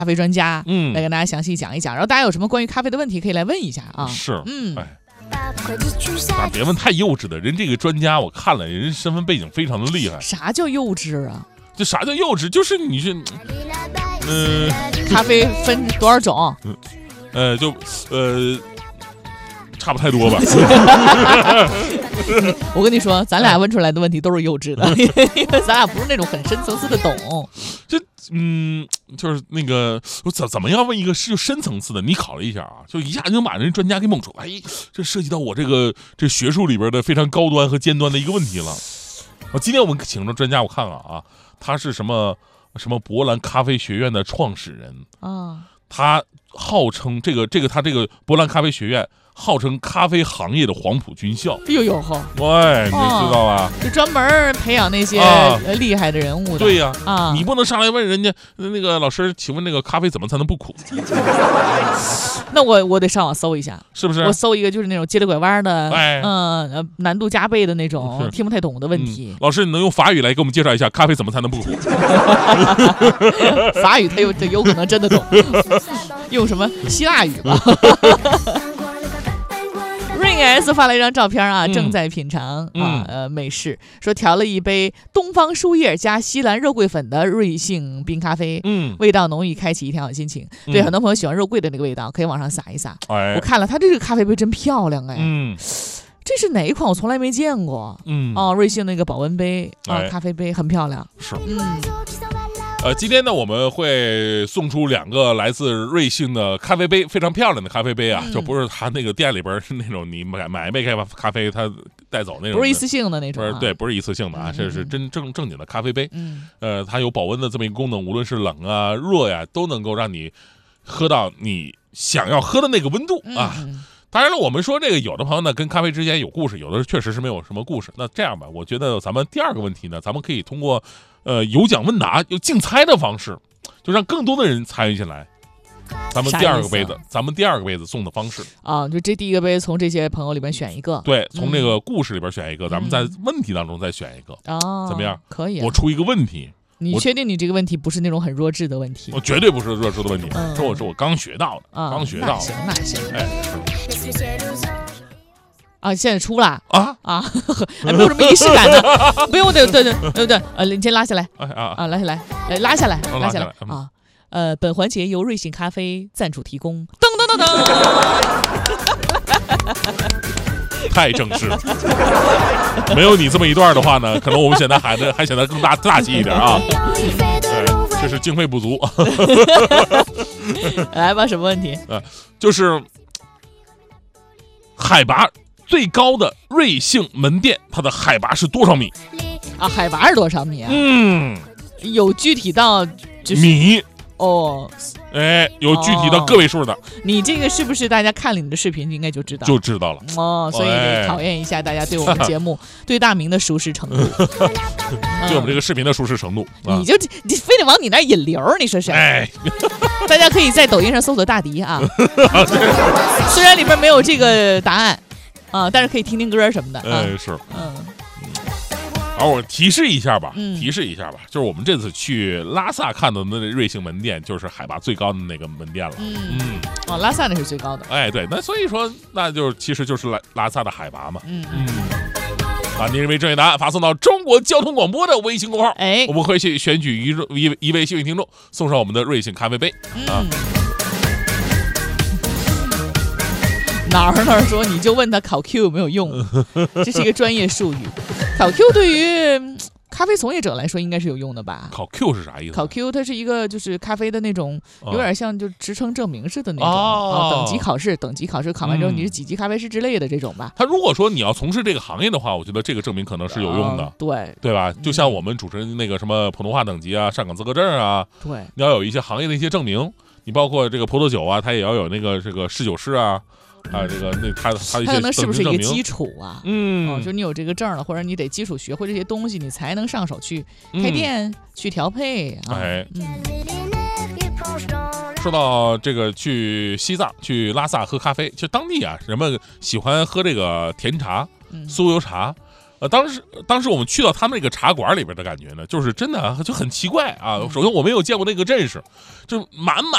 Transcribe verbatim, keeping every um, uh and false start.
咖啡专家， 嗯， 来跟大家详细讲一讲。然后大家有什么关于咖啡的问题，可以来问一下啊。 是， 嗯， 哎。但别问太幼稚的，人这个专家我看了，人身份背景非常的厉害。 啥叫幼稚啊？ 这啥叫幼稚？就是你是，嗯、呃， 咖啡分多少种？ 嗯，呃，就呃，差不太多吧。 我跟你说，咱俩问出来的问题都是幼稚的，因为咱俩不是那种很深层次的懂。 这嗯，就是那个我怎怎么样问一个是深层次的？你考虑一下啊，就一下就把人专家给蒙住。哎，这涉及到我这个这学术里边的非常高端和尖端的一个问题了。我今天我们请的专家，我看看啊，他是什么什么博兰咖啡学院的创始人啊，他号称这个这个他这个博兰咖啡学院。号称咖啡行业的黄埔军校， 哎呦呦呵， 喂，你知道吧？ 就专门培养那些厉害的人物的。 对呀， 啊， 你不能上来问人家那个老师，请问那个咖啡怎么才能不苦？ 那我我得上网搜一下， 是不是？ 我搜一个就是那种接着拐弯的， 哎， 嗯、呃，难度加倍的那种，听不太懂的问题。 嗯、老师，你能用法语来给我们介绍一下咖啡怎么才能不苦？ 法语他有有可能真的懂，用什么希腊语吧？Rain S 发了一张照片啊，正在品尝、嗯、啊呃美式，说调了一杯东方树叶加西兰肉桂粉的瑞幸冰咖啡，嗯，味道浓郁，开启一天好心情。嗯、对，很多朋友喜欢肉桂的那个味道，可以往上撒一撒。哎，我看了，它这个咖啡杯真漂亮哎，嗯，这是哪一款？我从来没见过。嗯，哦，瑞幸那个保温杯啊、哎，咖啡杯很漂亮。 是，嗯。呃，今天呢，我们会送出两个来自瑞幸的咖啡杯，非常漂亮的咖啡杯啊，嗯、就不是他那个店里边是那种你买买一杯咖啡他带走那种， 不是一次性的那种、啊， 不是对，不是一次性的啊，这、嗯、是真正正经的咖啡杯。嗯，呃，它有保温的这么一个功能，无论是冷啊、热呀、啊，都能够让你喝到你想要喝的那个温度啊。嗯、当然了，我们说这个有的朋友呢跟咖啡之间有故事，有的确实是没有什么故事。那这样吧，我觉得咱们第二个问题呢，咱们可以通过。呃，有奖问答、有竞猜的方式，就让更多的人参与进来。咱们第二个杯子，咱们第二个杯子送的方式啊，就这第一个杯从这些朋友里边选一个， 对，从这个故事里边选一个，嗯、咱们在问题当中再选一个，哦，怎么样？ 可以、啊。 我出一个问题， 你确定你这个问题不是那种很弱智的问题？ 我绝对不是弱智的问题，嗯、说我是我刚学到的，啊、刚学到的。 那行，那行， 哎。 啊，现在出了啊啊，没有什么仪式感的，不用，对对对对对，呃，你先拉下来，啊啊，拉下来，来拉下来，拉下来啊，呃，本环节由瑞幸咖啡赞助提供，噔噔噔噔，太正式了，没有你这么一段的话呢，可能我们显得还得还显得更大大气一点啊，对，这是经费不足， 来吧，什么问题？ 呃，就是海拔。最高的瑞幸门店，它的海拔是多少米？ 啊，海拔是多少米啊？ 嗯， 有具体到就是米哦， 哎，有具体到个位数的。 哦、你这个是不是大家看了你的视频应该就知道？ 就知道了哦，所以得考验一下大家对我们节目、对大明的熟识程度， 对我们这个视频的熟识程度。 嗯啊、你就你非得往你那引流，你说是？ 哎， 大家可以在抖音上搜索大迪啊，虽然里边没有这个答案。啊，但是可以听听歌什么的。 哎，是，嗯，而我提示一下吧，嗯、提示一下吧，就是我们这次去拉萨看的那瑞幸门店，就是海拔最高的那个门店了。 嗯嗯，哦，拉萨那是最高的。 哎，对，那所以说，那就其实就是拉拉萨的海拔嘛。嗯嗯。啊，您认为正确答案发送到中国交通广播的微信公号，哎，我们会去选举一一一位幸运听众，送上我们的瑞幸咖啡杯。啊。 哪儿哪儿说你就问他考 Q 有没有用，这是一个专业术语。考 Q 对于咖啡从业者来说应该是有用的吧？ 考 Q 是啥意思？ 考 Q 它是一个就是咖啡的那种，有点像就职称证明似的那种、哦啊、等级考试，等级考试考完之后你是几级咖啡师之类的这种吧。 他如果说你要从事这个行业的话，我觉得这个证明可能是有用的， 啊、对对吧？就像我们主持人那个什么普通话等级啊、上岗资格证啊， 对， 你要有一些行业的一些证明，你包括这个葡萄酒啊，它也要有那个这个侍酒师啊。啊，这个那他他他可能是不是一个基础啊？ 嗯， 哦，就你有这个证了，或者你得基础学会这些东西，你才能上手去开店、嗯、去调配啊。 哎，嗯。说到这个去西藏、去拉萨喝咖啡，其实当地啊，人们喜欢喝这个甜茶、酥油茶。呃，当时当时我们去到他们那个茶馆里边的感觉呢，就是真的就很奇怪啊。首先我没有见过那个阵势，就满